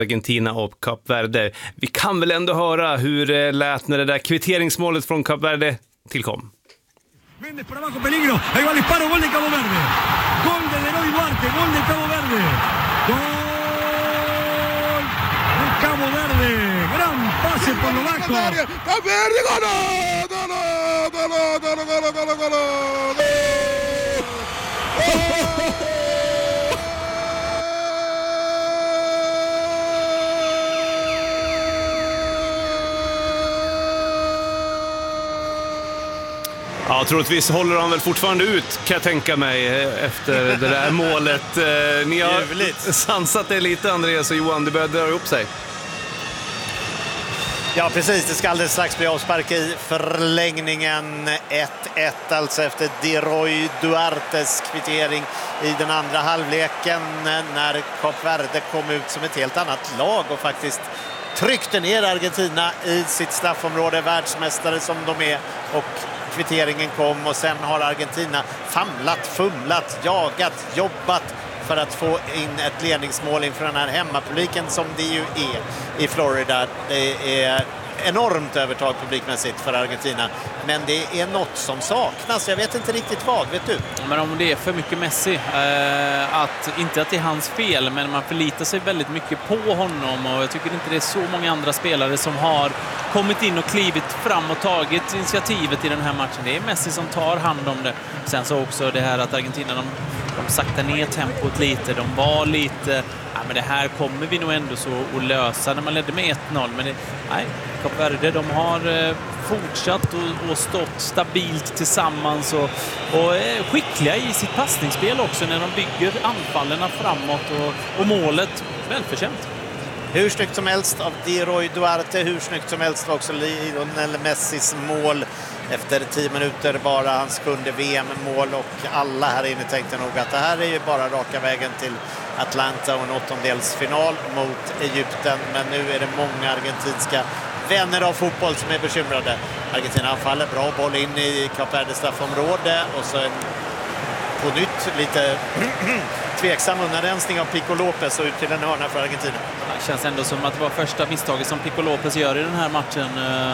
Argentina och Kap Verde. Vi kan väl ändå höra hur det lät när det där kvitteringsmålet från Kap Verde tillkom. Mendes por abajo, peligro. Ahí va el disparo, gol de Cabo Verde. Gol de Leroy Duarte, gol de Cabo Verde. Gol de Cabo Verde. Gran pase por lo bajo. Cabo Verde, gol! Gol! Ja, troligtvis håller han väl fortfarande ut, kan jag tänka mig, efter det där målet. Ni har sansat det lite, Andreas och Johan, det börjar dra upp sig. Ja, precis. Det ska alldeles strax bli avspark i förlängningen. 1-1 alltså efter Leroy Duartes kvittering i den andra halvleken när Kap Verde kom ut som ett helt annat lag och faktiskt tryckte ner Argentina i sitt straffområde, världsmästare som de är, och kvitteringen kom och sen har Argentina famlat, fumlat, jagat, jobbat för att få in ett ledningsmål inför den här hemmapubliken som det ju är i Florida. Det är enormt övertag publikmässigt för Argentina, men det är något som saknas. Jag vet inte riktigt vad, vet du? Men om det är för mycket Messi, inte att det är hans fel, men man förlitar sig väldigt mycket på honom, och jag tycker inte det är så många andra spelare som har kommit in och klivit fram och tagit initiativet i den här matchen. Det är Messi som tar hand om det. Sen så också det här att Argentina, de saktar ner tempot lite, de var lite, men det här kommer vi nog ändå så att lösa när man ledde med 1-0, men Kap Verde, de har fortsatt och stått stabilt tillsammans och är skickliga i sitt passningsspel också när de bygger anfallerna framåt, och målet välförtjänt. Hur snyggt som helst av Leroy Duarte, hur snyggt som helst också Lionel Messis mål efter 10 minuter, bara hans kunde VM-mål, och alla här inne tänkte nog att det här är ju bara raka vägen till Atlanta och en åttondelsfinal mot Egypten, men nu är det många argentinska vänner av fotboll som är bekymrade. Argentina anfaller, bra boll in i Kap Verde straffområde och så på nytt lite tveksam undanrensning av Pico Lopez och ut till en hörna för Argentina. Det känns ändå som att det var första misstaget som Pico Lopez gör i den här matchen.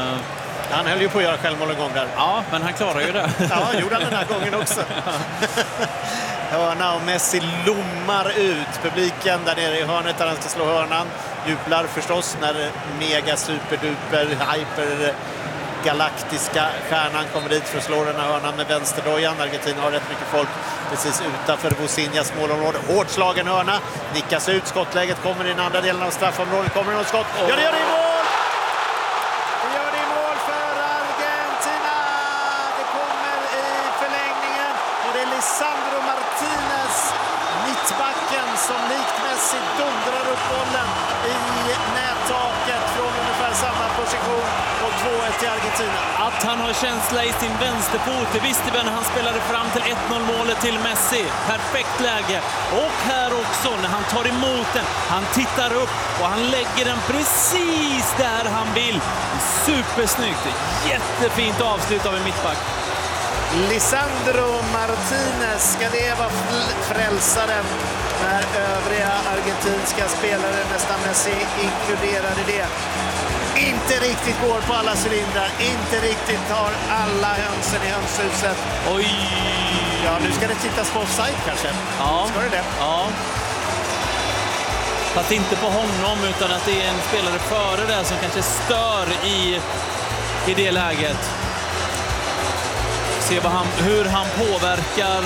Han höll ju på att göra självmål en gång där. Ja, men han klarar ju det. Ja, gjorde han den här gången också. Hörna och Messi lommar ut. Publiken där nere i hörnet där han ska slå hörnan jublar förstås när mega superduper hyper galaktiska stjärnan kommer dit för att slå den här hörnan med vänsterdojan. Argentina har rätt mycket folk precis utanför Vosinhas målområde. Hårdslagen hörna, nickas ut, skottläget kommer i den andra delen av straffområdet. Kommer det något skott? Ja, det gör det i mål! Det gör det i mål för Argentina! Det kommer i förlängningen och det är Lisandro Martinez, mittbacken, som likt Messi dundrar upp bollen i nättaket från ungefär samma position, och 2-1 till Argentina. Att han har känsla i sin vänsterfot, det visste vi när han spelade fram till 1-0-målet till Messi. Perfekt läge. Och här också när han tar emot den. Han tittar upp och han lägger den precis där han vill. Supersnyggt. Jättefint avslut av en mittback. Lisandro Martinez, ska det vara frälsaren när övriga argentinska spelare, nästan Messi inkluderade det, inte riktigt går på alla cylindrar, inte riktigt har alla hönsen i hönshuset. Oj! Ja, nu ska det tittas på offside kanske. Ja. Ska det? Ja. Fast inte på honom, utan att det är en spelare före där som kanske stör i det läget. Se hur han påverkar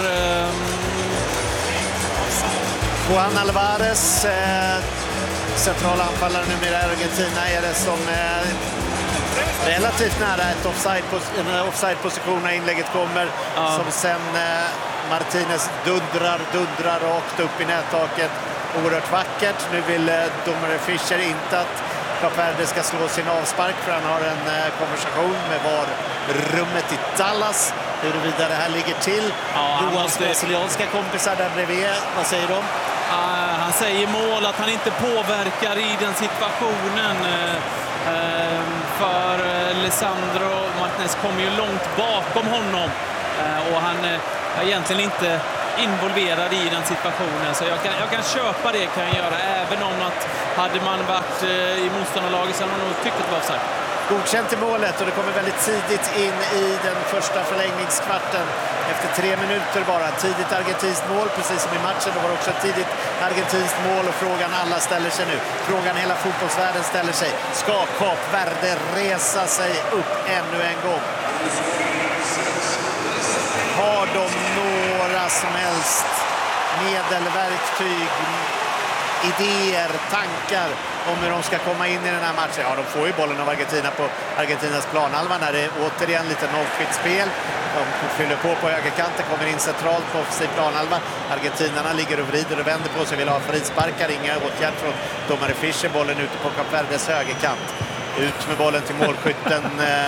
Juan Alvarez, centrala anfallare numera i Argentina, är det som relativt nära en offside-position när inlägget kommer. Ja. Som sen Martinez dundrar rakt upp i nättaket. Oerhört vackert. Nu vill domare Fischer inte att Kap Verde ska slå sin avspark, för han har en konversation med VAR-rummet i Dallas huruvida det här ligger till. Ja, Johans brasilianska kompisar där bredvid, vad säger de? Han säger mål att han inte påverkar i den situationen, för Lisandro Martinez kommer ju långt bakom honom, och han har egentligen inte involverad i den situationen. Så jag kan köpa det, kan jag göra. Även om att hade man varit i motståndarlaget så hade man nog tyckt att det var offside. Godkänt i målet och det kommer väldigt tidigt in i den första förlängningskvarten. Efter 3 minuter bara. Tidigt argentinskt mål, precis som i matchen. Det var också ett tidigt argentinskt mål och frågan alla ställer sig nu. Frågan hela fotbollsvärlden ställer sig. Ska Kap Verde resa sig upp ännu en gång? Har de några som helst medelverktyg, idéer, tankar om hur de ska komma in i den här matchen? Ja, de får ju bollen av Argentina på Argentinas planhalva när det är återigen lite nollskitt spel. De fyller på högerkanten, kommer in centralt på offensiv planhalva. Argentinarna ligger och vrider och vänder på sig, vill ha frisparkar, inga åtgärd från domare Fischer. Bollen ute på Kap Verdes högerkant. Ut med bollen till målskytten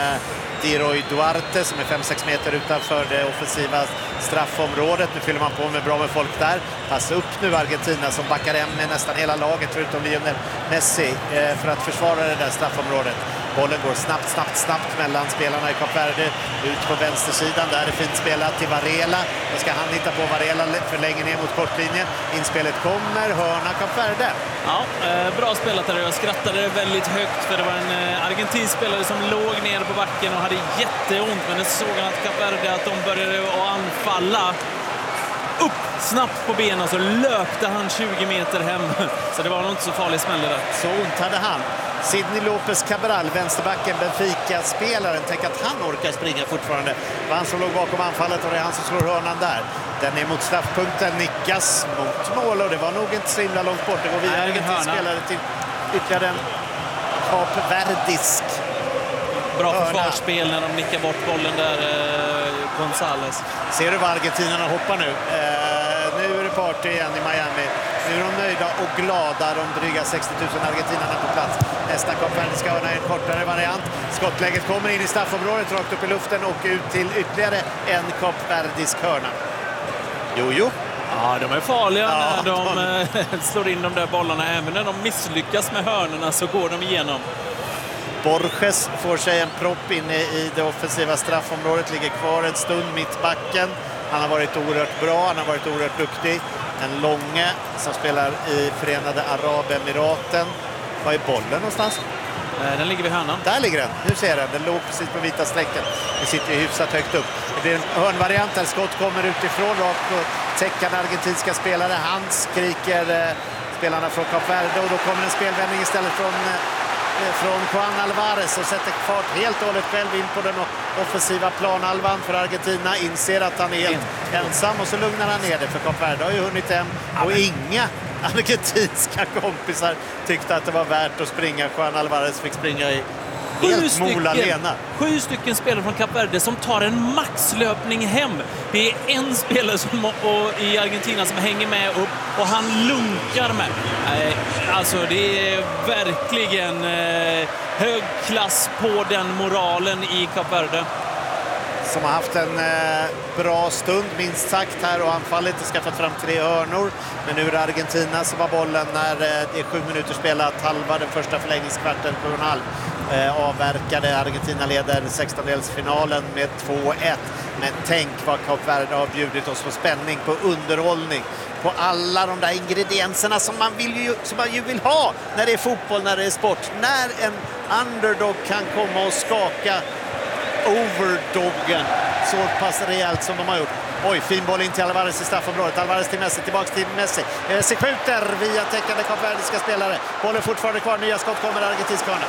Diroy Duarte som är 5-6 meter utanför det offensiva straffområdet. Nu fyller man på med bra med folk där. Passa upp nu Argentina som backar hem med nästan hela laget förutom Lionel Messi för att försvara det där straffområdet. Bollen går snabbt mellan spelarna i Kap Verde. Ut på vänstersidan, där är fint spelat till Varela. Då ska han hitta på Varela, förlänger ner mot kortlinjen. Inspelet kommer, hörna Kap Verde. Ja, bra spelat där. Jag skrattade väldigt högt för det var en argentinsk spelare som låg ner på backen och hade jätteont. Men det såg han att Kap Verde att de började att anfalla. Upp snabbt på benen så löpte han 20 meter hem. Så det var nog inte så farlig smäll där. Så ont hade han. Sidney Lopez Cabral, vänsterbacken, Benfica-spelaren. Tänk att han orkar springa fortfarande. Det var han som låg bakom anfallet och det är han som slår hörnan där. Den är mot straffpunkten, nickas mot mål och det var nog inte så himla långt bort. Det går via Argentin-spelare till ytterligare en kapverdisk bra försvarsspel när de nickar bort bollen där, Gonzales. Ser du vad argentinarna hoppar nu? Nu är det party igen i Miami. Nu är de nöjda och glada, de dryga 60 000 argentinarna på plats. Nästa kapverdiska hörna är en kortare variant. Skottläget kommer in i straffområdet, rakt upp i luften och ut till ytterligare en kapverdisk hörna. Jo. Ja, de är farliga när de slår in de där bollarna. Även när de misslyckas med hörnorna så går de igenom. Borges får sig en propp inne i det offensiva straffområdet, ligger kvar en stund mittbacken. Han har varit oerhört bra, han har varit oerhört duktig. En Långe som spelar i Förenade Arabemiraten. Var är bollen någonstans? Den ligger vid hörnan. Där ligger den, nu ser jag. Den låg precis på vita strecken. Den sitter ju hyfsat högt upp. Det är en hörnvariant där skott kommer utifrån rakt på täckande argentinska spelare. Han skriker spelarna från Kap Verde och då kommer en spelvändning istället från Juan Alvarez och sätter fart helt och hållet själv in på den offensiva planhalvan för Argentina. Inser att han är helt ensam och så lugnar han ner det för Kap Verde har ju hunnit hem och inga argentinska kompisar tyckte att det var värt att springa. Juan Alvarez fick springa i helt mola lena. 7 stycken spelare från Kap Verde som tar en maxlöpning hem. Det är en spelare i Argentina som hänger med upp och han lunkar med. Alltså det är verkligen hög klass på den moralen i Kap Verde. Som har haft en bra stund minst sagt här och anfallet har skaffat fram 3 hörnor. Men nu är det Argentina som har bollen när det är 7 minuter spelat, halva den första förlängningskvarten, 7,5. Avverkade. Argentina leder 16-delsfinalen med 2-1. Men tänk vad Kap Verde har bjudit oss på spänning, på underhållning, på alla de där ingredienserna som man ju vill ha när det är fotboll, när det är sport. När en underdog kan komma och skaka overdoggen så pass rejält som de har gjort. Oj, fin boll in till Alvarez i straffområdet. Alvarez till Messi, tillbaks till Messi. Messi skjuter via täckande kapverdiska spelare. Bollen fortfarande kvar, nya skott kommer argentinska hörna.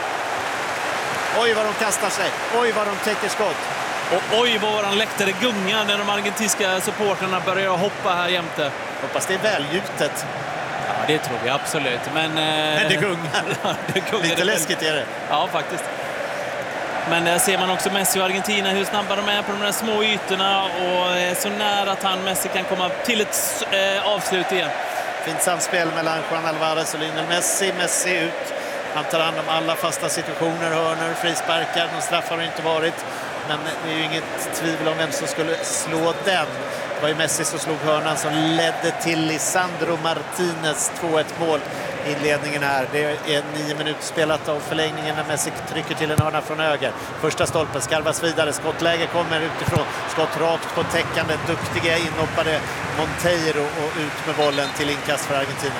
Oj vad de kastar sig, oj vad de täcker skott. Och oj vad våran läktare gungar när de argentinska supporterna börjar hoppa här jämte. Hoppas det är välgjutet. Ja, det tror vi absolut. Men det gungar. Det gungar. Lite läskigt är det. Ja, faktiskt. Men där ser man också Messi och Argentina hur snabba de är på de där små ytorna och så nära att Messi kan komma till ett avslut igen. Fint samspel mellan Juan Alvarez och Lionel Messi. Messi ut. Han tar hand om alla fasta situationer, hörnor, frisparkar. Någon straff har det inte varit. Men det är ju inget tvivel om vem som skulle slå den. Det var ju Messi som slog hörnan som ledde till Lisandro Martinez 2-1 mål. Inledningen här. Det är 9 minuter spelat av förlängningen när Messi trycker till en hörna från höger. Första stolpen skarvas vidare. Skottläge kommer utifrån. Skott rakt på täckande. Duktiga inhoppade Monteiro och ut med bollen till inkast för Argentina.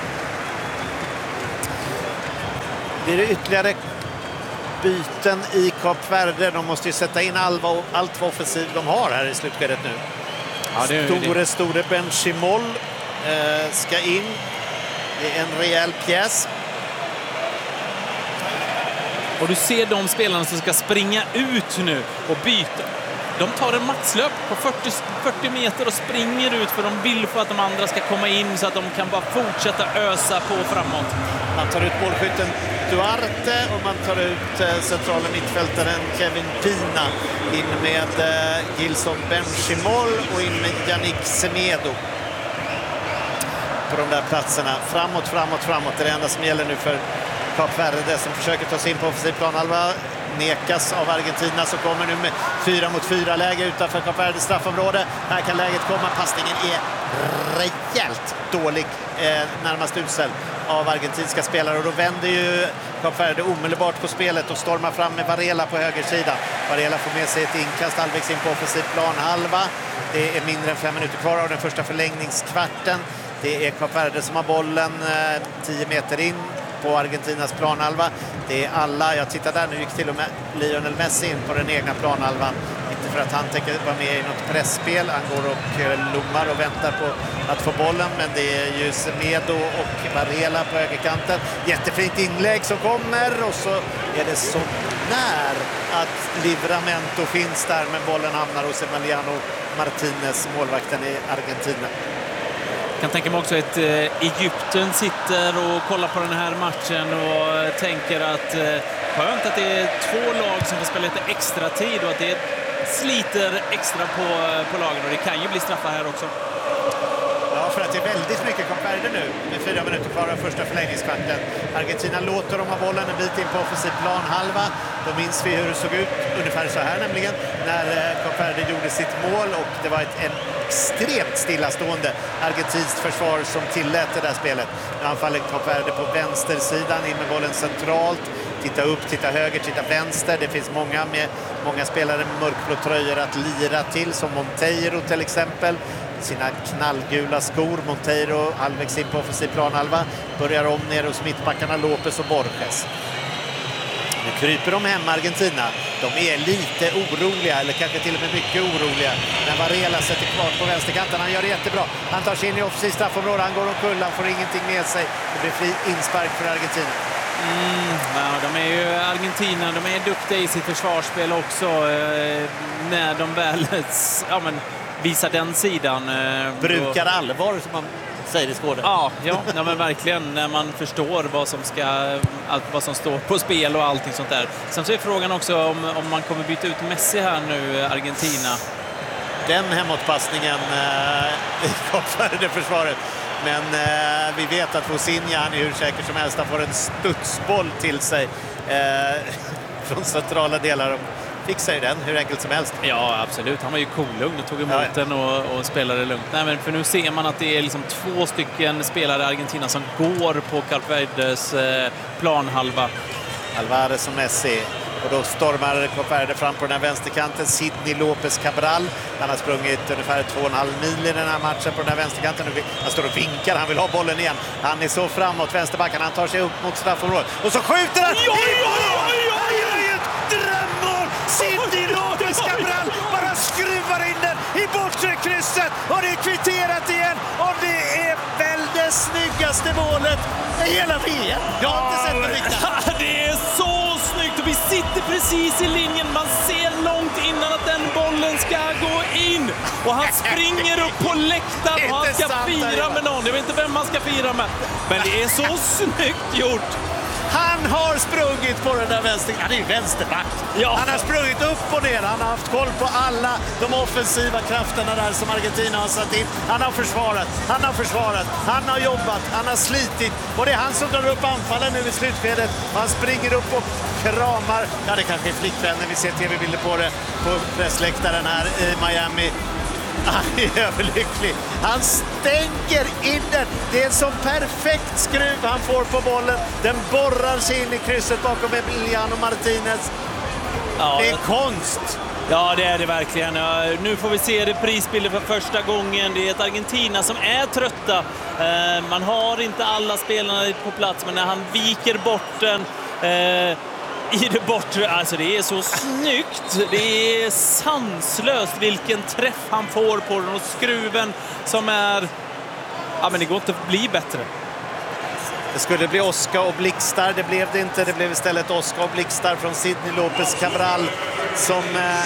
Blir det ytterligare byten i Kap Verde? De måste ju sätta in allt vad offensiv de har här i slutskedet nu. Ja, store Benchimol ska in. Det är en rejäl pjäs. Och du ser de spelarna som ska springa ut nu och byta. De tar en maxlöp på 40 meter och springer ut för de vill för att de andra ska komma in så att de kan bara fortsätta ösa på framåt. Man tar ut målskytten Duarte och man tar ut centrala mittfältaren Kevin Pina. In med Gilson Benchimol och in med Yannick Semedo. På de där platserna. Framåt. Det är det enda som gäller nu för Kap Verde som försöker ta sig in på offensiv planhalva. Nekas av Argentina som kommer nu med 4-mot-4 läge utanför Kap Verdes straffområde. Här kan läget komma. Passningen är rejält dålig, närmast utställd av argentinska spelare. Och då vänder ju Kap Verde omedelbart på spelet och stormar fram med Varela på högersidan. Varela får med sig ett inkast halvvägs in på offensiv planhalva. Det är mindre än 5 minuter kvar av den första förlängningskvarten. Det är Kap Verde som har bollen 10 meter in på Argentinas planhalva. Det är alla, jag tittar där, nu gick till och med Lionel Messi in på den egna planhalvan. Inte för att han tänker vara med i något pressspel. Han går och lommar och väntar på att få bollen. Men det är ju Semedo och Varela på högerkanten. Jättefint inlägg som kommer och så är det så när att Livramento finns där, men bollen hamnar hos Emiliano Martinez, målvakten i Argentina. Jag kan tänka mig också att Egypten sitter och kollar på den här matchen och tänker att skönt att det är 2 lag som får spela lite extra tid och att det sliter extra på lagen, och det kan ju bli straffar här också. Ja, för att det är väldigt mycket Kap Verde nu med 4 minuter kvar av första förlängningskvarten. Argentina låter dem ha bollen en bit in på offensiv planhalva. Då minns vi hur det såg ut ungefär så här nämligen när Kap Verde gjorde sitt mål, och det var ett extremt stillastående argentinskt försvar som tillät det där spelet. Nu anfaller Kap Verde på vänstersidan, in med bollen centralt. Titta upp, titta höger, titta vänster. Det finns många spelare med mörkblå tröjor att lira till, som Monteiro till exempel. Sina knallgula skor. Monteiro halvvägs in på offensiv planhalva. Börjar om ner hos mittbackarna Lopez och Borges. Nu kryper de hem, Argentina. De är lite oroliga, eller kanske till och med mycket oroliga. Men Varela sätter kvar på vänsterkanten. Han gör det jättebra. Han tar sig in i offensiv straffområde. Han går omkull, han får ingenting med sig. Det blir fri inspark för Argentina. De är ju Argentina, de är duktiga i sitt försvarsspel också när de väl visar den sidan. Brukar allvar, som man säger i Skåne. Ja, men verkligen, när man förstår vad som står på spel och allting sånt där. Sen så är frågan också om man kommer byta ut Messi här nu, Argentina. Den hemåtpassningen i Kap Verde-försvaret. Men vi vet att Fosinha, han är hur säker som helst. Han får en studsboll till sig från centrala delar. Fixar ju den hur enkelt som helst. Ja, absolut. Han var ju cool-lugn och tog emot den och spelade lugnt. Nej, men för nu ser man att det är liksom 2 stycken spelare i Argentina som går på Kap Verdes planhalva. Alvarez och Messi. Och då stormar Kap Verde fram på den här vänsterkanten. Sidney Lopez Cabral. Han har sprungit ungefär 2,5 mil i den här matchen på den här vänsterkanten. Han står och vinkar, han vill ha bollen igen. Han är så framåt, vänsterbacken. Han tar sig upp mot straffområdet. Och så skjuter han! Drömmål! Sidney Lopez Cabral bara skruvar in den i bortre krysset. Och det är kvitterat igen. Och det är väl det snyggaste målet i hela VM. Jag har inte sett det riktigt. Det är så snyggt, och vi sitter precis i linjen. Man ser långt innan att den bollen ska gå in. Och han springer upp på läktaren och han ska fira med någon. Jag vet inte vem man ska fira med. Men det är så snyggt gjort. Han har sprungit på den där han är ju vänsterback. Ja. Han har sprungit upp och ner. Han har haft koll på alla de offensiva krafterna där som Argentina har satt in. Han har försvarat, han har jobbat, han har slitit. Och det är han som drar upp anfallen nu i slutskedet. Han springer upp och kramar. Ja, det kanske är flickvänner. Vi ser tv-bilder på det på pressläktaren här i Miami. Han är överlycklig. Han stänker in den. Det är en sån perfekt skruv han får på bollen. Den borrar sig in i krysset bakom Emiliano Martinez. Ja, det är konst. Ja, det är det verkligen. Nu får vi se reprisbilder för första gången. Det är ett Argentina som är trötta. Man har inte alla spelarna på plats, men när han viker bort den i det bortre, alltså det är så snyggt. Det är sanslöst vilken träff han får på den, och skruven som är... Ja, men det går inte att bli bättre. Det skulle bli Oscar och blixtar, det blev det inte. Det blev istället Oscar och blixtar från Sidney Lopez Cabral som...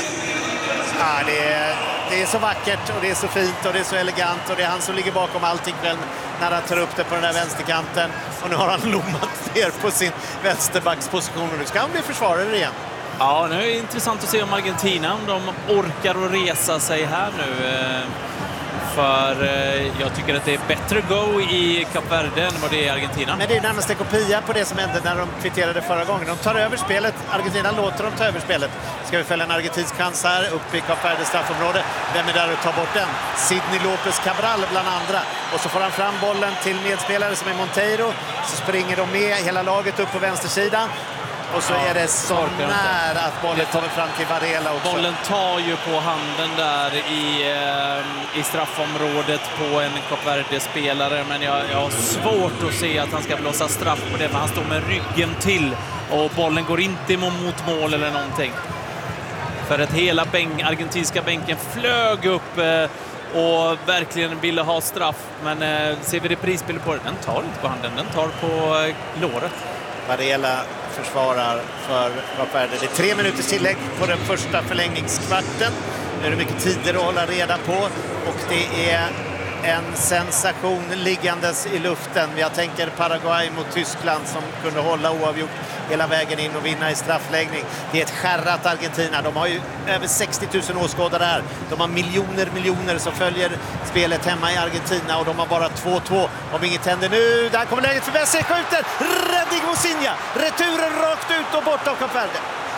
det är så vackert och det är så fint och det är så elegant, och det är han som ligger bakom allting själv när han tar upp det på den där vänsterkanten. Och nu har han lommat ner på sin vänsterbacksposition och nu ska han bli försvarare igen. Ja, nu är det intressant att se om Argentina, om de orkar att resa sig här nu. För jag tycker att det är bättre go i Kap Verde än vad det är i Argentina. Men det är närmast en kopia på det som hände när de kvitterade förra gången. De tar över spelet. Argentina låter dem ta över spelet. Ska vi fälla en argentinsk chans här uppe i Kap Verde straffområde. Vem är där och tar bort den? Sidney Lopez Cabral bland andra. Och så får han fram bollen till medspelare som är Monteiro. Så springer de med hela laget upp på vänstersidan. Och så är det så nära att bollen kommer fram till Varela också. Bollen tar ju på handen där i straffområdet på en Kap Verde-spelare. Men jag har svårt att se att han ska blåsa straff på det, för han står med ryggen till. Och bollen går inte mot mål eller någonting. För att hela argentinska bänken flög upp och verkligen ville ha straff. Men ser vi reprisbild på den tar inte på handen, den tar på låret. Varela försvarar för Kap Verde. Det är 3 minuters tillägg på den första förlängningskvarten. Nu är det mycket tider att hålla reda på, och det är en sensation liggandes i luften. Jag tänker Paraguay mot Tyskland som kunde hålla oavgjort hela vägen in och vinna i straffläggning. Det är ett skärrat Argentina. De har ju över 60 000 åskådare här. De har miljoner som följer spelet hemma i Argentina, och de har bara 2-2. Om inget händer nu, där kommer läget för Messi, skjuter! Räddning Mosinha! Returen rakt ut och bort av Kap Verde.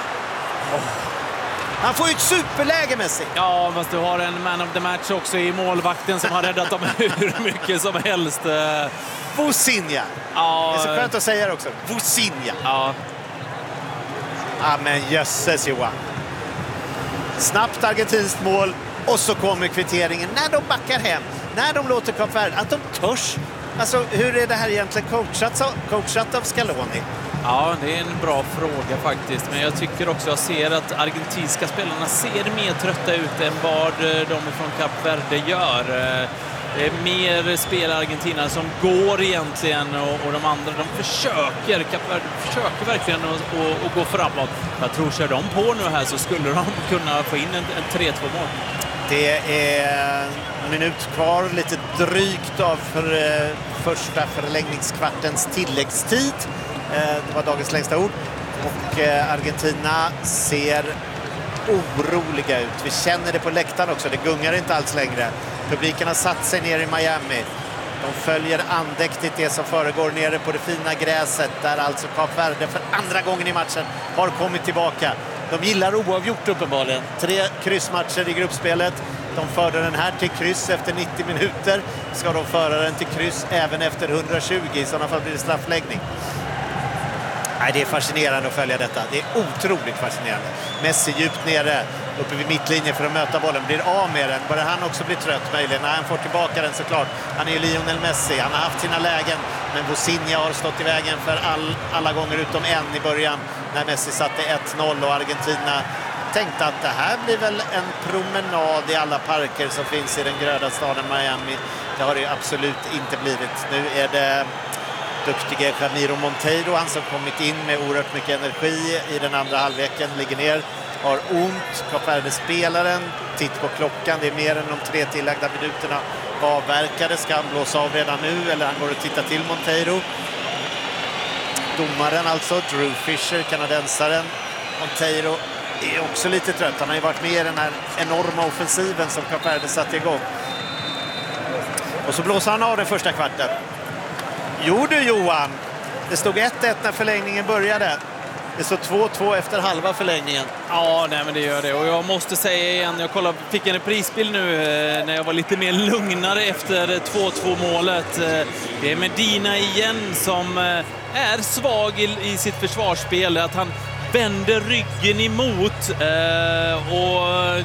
Han får ju ett superläge, Messi. Ja, fast du har en man of the match också i målvakten som har räddat dem hur mycket som helst. Mosinha. Ja, det är så skönt att säga det också. Mosinha. Ja. Ja, men jösses Johan. Snabbt argentinskt mål, och så kommer kvitteringen när de backar hem. När de låter Kap Verde, att de törs. Alltså, hur är det här egentligen coachat av Scaloni? Ja, det är en bra fråga faktiskt. Men jag tycker också, jag ser att argentinska spelarna ser mer trötta ut än vad de från Kap Verde gör. Det är mer spelare Argentina som går egentligen, och de andra, de försöker. Kap Verde försöker verkligen att gå framåt. Jag tror, kör de på nu här så skulle de kunna få in en 3-2-mål. Det är en minut kvar, lite drygt av första förlängningskvartens tilläggstid. Det var dagens längsta ord. Och Argentina ser oroliga ut. Vi känner det på läktaren också. Det gungar inte alls längre. Publiken har satt sig ner i Miami. De följer andäktigt det som föregår nere på det fina gräset, där alltså Kap Verde för andra gången i matchen har kommit tillbaka. De gillar oavgjort uppenbarligen. 3 kryssmatcher i gruppspelet. De förde den här till kryss efter 90 minuter. Ska de föra den till kryss även efter 120? I sådana fall blir det straffläggning. Nej, det är fascinerande att följa detta. Det är otroligt fascinerande. Messi djupt nere, uppe vid mittlinjen för att möta bollen. Blir av med den. Börjar han också bli trött möjligen? Nej, han får tillbaka den såklart. Han är ju Lionel Messi. Han har haft sina lägen. Men Mosinha har stått i vägen för alla gånger utom en i början. När Messi satte 1-0 och Argentina tänkte att det här blir väl en promenad i alla parker som finns i den gröna staden Miami. Det har det ju absolut inte blivit. Nu är det duktige Ramiro Monteiro, han som kommit in med oerhört mycket energi i den andra halvleken, ligger ner, har ont. Kap Verde-spelaren, titt på klockan, det är mer än de 3 tillagda minuterna. Vad verkar det? Ska han blåsa av redan nu, eller han går och tittar till Monteiro? Domaren alltså, Drew Fisher, kanadensaren. Monteiro är också lite trött. Han har ju varit med i den här enorma offensiven som Kap Verde satte igång. Och så blåser han av den första kvarten. Jo du Johan, det stod 1-1 när förlängningen började. Det står 2-2 efter halva förlängningen. Ja, nej, men det gör det. Och jag måste säga igen, jag fick en reprisbild nu när jag var lite mer lugnare efter 2-2-målet. Det är Medina igen som är svag i sitt försvarsspel. Att vänder ryggen emot och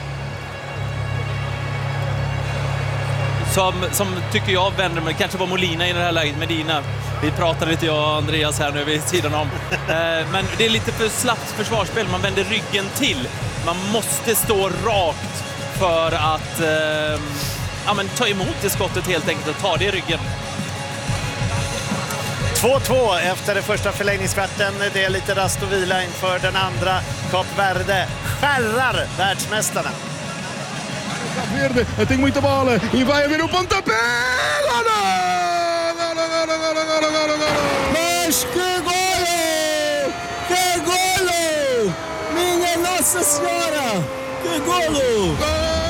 som tycker jag vänder, men kanske var Molina i det här läget. Medina, vi pratade lite jag och Andreas här nu vid sidan om. Men det är lite för slappt försvarsspel, man vänder ryggen till. Man måste stå rakt för att ta emot det skottet helt enkelt och ta det i ryggen. 2-2 efter det första förlängningskvarten. Det är lite rast och vila inför den andra. Kap Verde skärrar världsmästarna. Kap Verde, tem muita bola. E vai haver pontapé. Gol! Mas que golo! Que golo! Minha Nossa Senhora! Que golo! Gol!